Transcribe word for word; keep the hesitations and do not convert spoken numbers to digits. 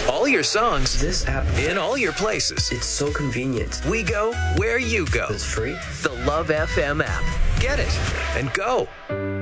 All your songs This app, in all your places. it's so convenient. We go where you go. It's free. The Love F M app. Get it and go.